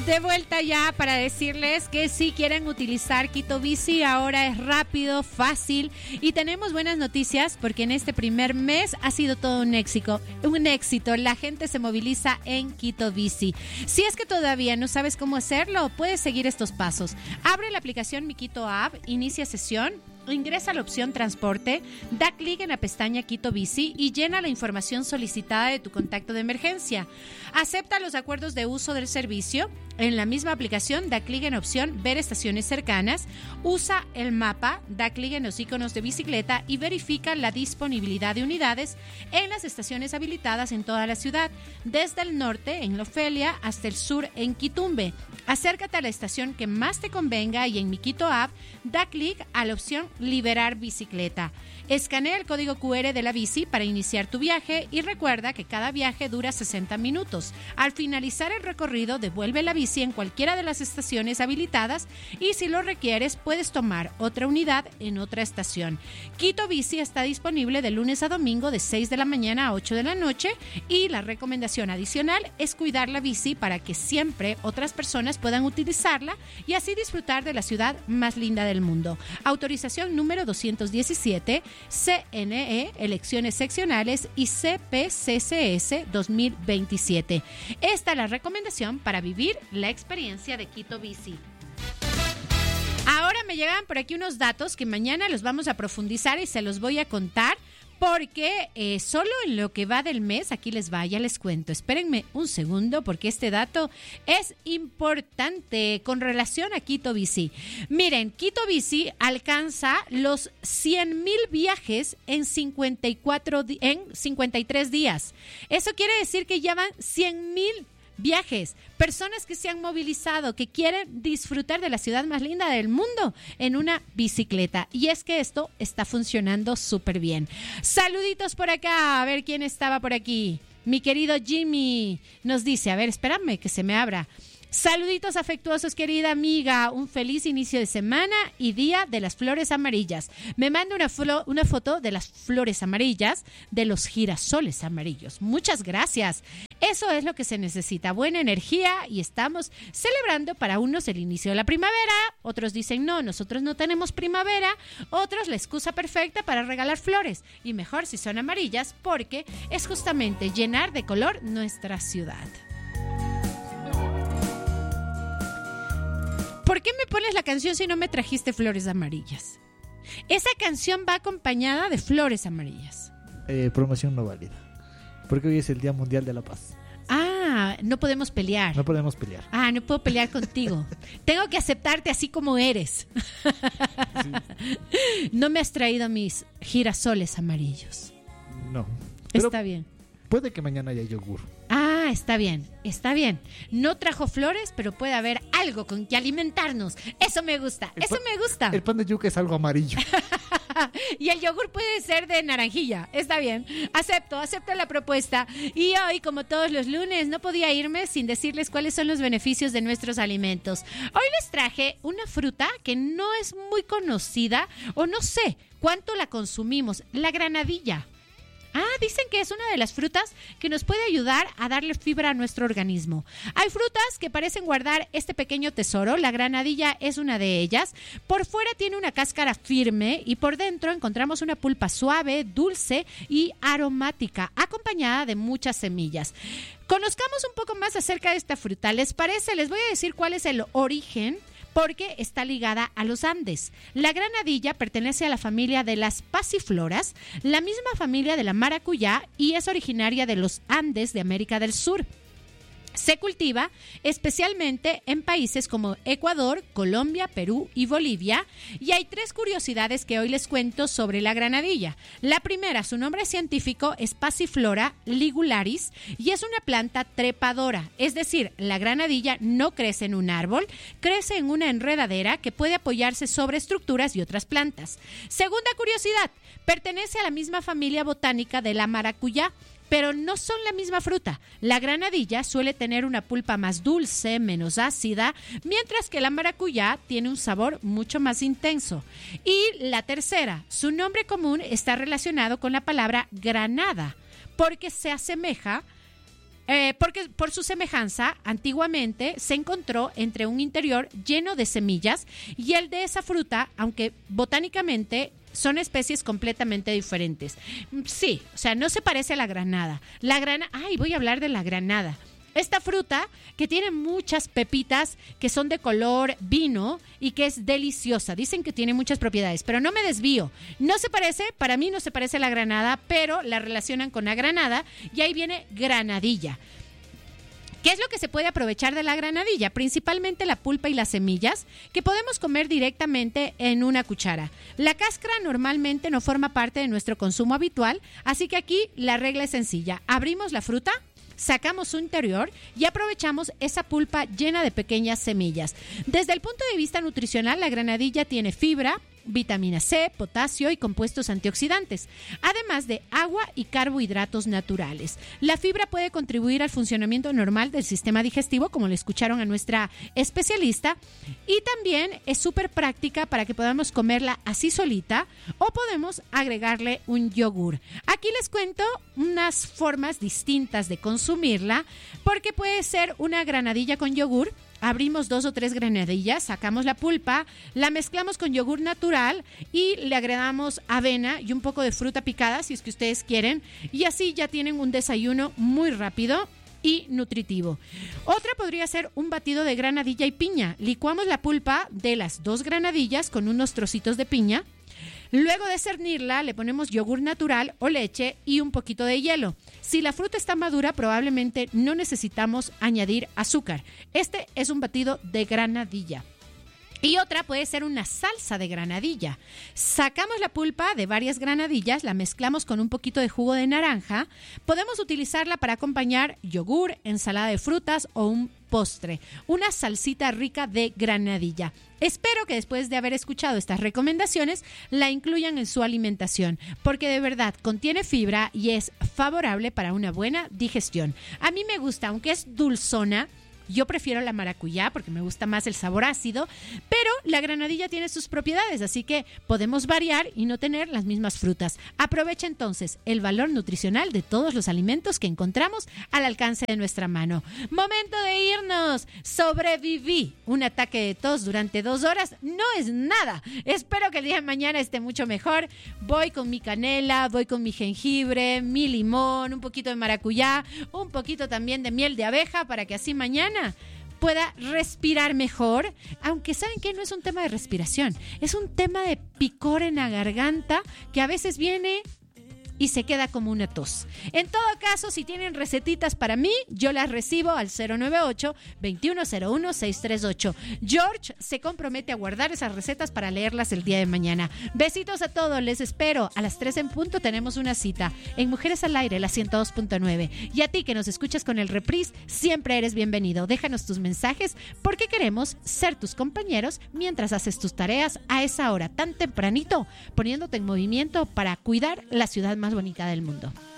De vuelta ya para decirles que si quieren utilizar Quito Bici, ahora es rápido, fácil y tenemos buenas noticias porque en este primer mes ha sido todo un éxito. La gente se moviliza en Quito Bici. Si es que todavía no sabes cómo hacerlo, puedes seguir estos pasos. Abre la aplicación Mi Quito App, inicia sesión. Ingresa a la opción transporte, da clic en la pestaña Quito Bici y llena la información solicitada de tu contacto de emergencia. Acepta los acuerdos de uso del servicio. En la misma aplicación, da clic en opción ver estaciones cercanas, usa el mapa, da clic en los iconos de bicicleta y verifica la disponibilidad de unidades en las estaciones habilitadas en toda la ciudad, desde el norte en La Ofelia hasta el sur en Quitumbe. Acércate a la estación que más te convenga y en Mi Quito App, da clic a la opción liberar bicicleta. Escanea el código QR de la bici para iniciar tu viaje y recuerda que cada viaje dura 60 minutos. Al finalizar el recorrido, devuelve la bici en cualquiera de las estaciones habilitadas y si lo requieres, puedes tomar otra unidad en otra estación. Quito Bici está disponible de lunes a domingo de 6 de la mañana a 8 de la noche y la recomendación adicional es cuidar la bici para que siempre otras personas puedan utilizarla y así disfrutar de la ciudad más linda del mundo. Autorización número 217, CNE, elecciones seccionales y CPCCS 2027. Esta es la recomendación para vivir la experiencia de Quito Bici. Ahora me llegan por aquí unos datos que mañana los vamos a profundizar y se los voy a contar. Porque solo en lo que va del mes, aquí les va, ya les cuento. Espérenme un segundo porque este dato es importante con relación a Quito Bici. Miren, Quito Bici alcanza los 100,000 viajes en 53 días. Eso quiere decir que ya van 100,000 viajes, personas que se han movilizado, que quieren disfrutar de la ciudad más linda del mundo en una bicicleta. Y es que esto está funcionando súper bien. Saluditos por acá, a ver quién estaba por aquí. Mi querido Jimmy nos dice, a ver, espérame que se me abra. Saluditos afectuosos, querida amiga. Un feliz inicio de semana y día de las flores amarillas. Me manda una foto de las flores amarillas, de los girasoles amarillos. Muchas gracias. Eso es lo que se necesita, buena energía y estamos celebrando para unos el inicio de la primavera. Otros dicen, no, nosotros no tenemos primavera. Otros la excusa perfecta para regalar flores. Y mejor si son amarillas porque es justamente llenar de color nuestra ciudad. ¿Por qué me pones la canción si no me trajiste flores amarillas? Esa canción va acompañada de flores amarillas. Promoción no válida. Porque hoy es el Día Mundial de la Paz. Ah, no podemos pelear. No podemos pelear. Ah, no puedo pelear contigo. Tengo que aceptarte así como eres. Sí. No me has traído mis girasoles amarillos. No. Está bien. Puede que mañana haya yogur. Ah, está bien, está bien. No trajo flores, pero puede haber algo con que alimentarnos. Eso me gusta, me gusta. El pan de yuca es algo amarillo. Y el yogur puede ser de naranjilla. Está bien, acepto la propuesta. Y hoy, como todos los lunes, no podía irme sin decirles cuáles son los beneficios de nuestros alimentos. Hoy les traje una fruta que no es muy conocida o no sé cuánto la consumimos, la granadilla. Ah, dicen que es una de las frutas que nos puede ayudar a darle fibra a nuestro organismo. Hay frutas que parecen guardar este pequeño tesoro. La granadilla es una de ellas. Por fuera tiene una cáscara firme y por dentro encontramos una pulpa suave, dulce y aromática, acompañada de muchas semillas. Conozcamos un poco más acerca de esta fruta. ¿Les parece? Les voy a decir cuál es el origen, porque está ligada a los Andes. La granadilla pertenece a la familia de las pasifloras, la misma familia de la maracuyá, y es originaria de los Andes de América del Sur. Se cultiva especialmente en países como Ecuador, Colombia, Perú y Bolivia. Y hay 3 curiosidades que hoy les cuento sobre la granadilla. La primera, su nombre científico es Passiflora ligularis y es una planta trepadora. Es decir, la granadilla no crece en un árbol, crece en una enredadera que puede apoyarse sobre estructuras y otras plantas. Segunda curiosidad, pertenece a la misma familia botánica de la maracuyá, pero no son la misma fruta. La granadilla suele tener una pulpa más dulce, menos ácida, mientras que la maracuyá tiene un sabor mucho más intenso. Y la tercera, su nombre común está relacionado con la palabra granada, porque se asemeja Porque por su semejanza, antiguamente se encontró entre un interior lleno de semillas y el de esa fruta, aunque botánicamente son especies completamente diferentes. Sí, o sea, no se parece a la granada. Voy a hablar de la granada. Esta fruta que tiene muchas pepitas que son de color vino y que es deliciosa. Dicen que tiene muchas propiedades, pero no me desvío. Para mí no se parece a la granada, pero la relacionan con la granada y ahí viene granadilla. ¿Qué es lo que se puede aprovechar de la granadilla? Principalmente la pulpa y las semillas, que podemos comer directamente en una cuchara. La cáscara normalmente no forma parte de nuestro consumo habitual, así que aquí la regla es sencilla. Abrimos la fruta, sacamos su interior y aprovechamos esa pulpa llena de pequeñas semillas. Desde el punto de vista nutricional, la granadilla tiene fibra, vitamina C, potasio y compuestos antioxidantes, además de agua y carbohidratos naturales. La fibra puede contribuir al funcionamiento normal del sistema digestivo, como le escucharon a nuestra especialista, y también es súper práctica para que podamos comerla así solita o podemos agregarle un yogur. Aquí les cuento unas formas distintas de consumirla, porque puede ser una granadilla con yogur. Abrimos 2 o 3 granadillas, sacamos la pulpa, la mezclamos con yogur natural y le agregamos avena y un poco de fruta picada, si es que ustedes quieren, y así ya tienen un desayuno muy rápido y nutritivo. Otra podría ser un batido de granadilla y piña. Licuamos la pulpa de las 2 granadillas con unos trocitos de piña. Luego de cernirla, le ponemos yogur natural o leche y un poquito de hielo. Si la fruta está madura, probablemente no necesitamos añadir azúcar. Este es un batido de granadilla. Y otra puede ser una salsa de granadilla. Sacamos la pulpa de varias granadillas, la mezclamos con un poquito de jugo de naranja. Podemos utilizarla para acompañar yogur, ensalada de frutas o un postre. Una salsita rica de granadilla. Espero que después de haber escuchado estas recomendaciones la incluyan en su alimentación, porque de verdad contiene fibra y es favorable para una buena digestión. A mí me gusta, aunque es dulzona. Yo prefiero la maracuyá porque me gusta más el sabor ácido, pero la granadilla tiene sus propiedades, así que podemos variar y no tener las mismas frutas. Aprovecha entonces el valor nutricional de todos los alimentos que encontramos al alcance de nuestra mano. Momento de irnos. Sobreviví un ataque de tos durante 2 horas. No es nada. Espero que el día de mañana esté mucho mejor. Voy con mi canela, voy con mi jengibre, mi limón, un poquito de maracuyá, un poquito también de miel de abeja para que así mañana pueda respirar mejor, aunque saben que no es un tema de respiración, es un tema de picor en la garganta que a veces viene y se queda como una tos. En todo caso, si tienen recetitas para mí, yo las recibo al 098-2101-638. George se compromete a guardar esas recetas para leerlas el día de mañana. Besitos a todos, les espero. A las 3 en punto tenemos una cita en Mujeres al Aire, la 102.9. Y a ti que nos escuchas con el reprise, siempre eres bienvenido. Déjanos tus mensajes porque queremos ser tus compañeros mientras haces tus tareas a esa hora tan tempranito, poniéndote en movimiento para cuidar la ciudad más bonita del mundo.